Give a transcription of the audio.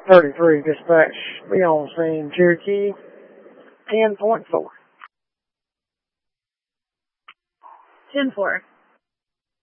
33, dispatch. Be on scene, Cherokee 10.4. 10-4.